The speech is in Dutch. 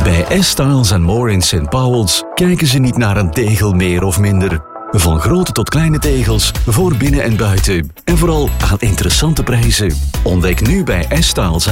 Bij S-Styles More in St. Paul's kijken ze niet naar een tegel meer of minder. Van grote tot kleine tegels, voor binnen en buiten. En vooral aan interessante prijzen. Ontdek nu bij S-Styles